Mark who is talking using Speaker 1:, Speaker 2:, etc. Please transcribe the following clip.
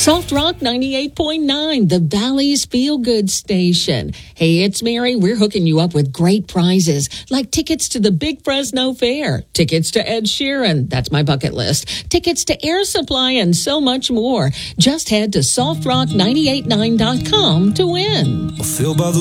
Speaker 1: Soft Rock 98.9, the Valley's Feel Good Station. Hey, it's Mary. We're hooking you up with great prizes, like tickets to the Big Fresno Fair, tickets to Ed Sheeran, that's my bucket list, tickets to Air Supply, and so much more. Just head to softrock989.com to win.
Speaker 2: I feel by the